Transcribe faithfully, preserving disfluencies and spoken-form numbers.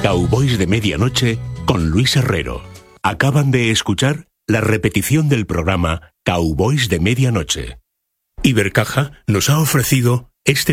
Cowboys de Medianoche con Luis Herrero. Acaban de escuchar la repetición del programa Cowboys de Medianoche. Ibercaja nos ha ofrecido este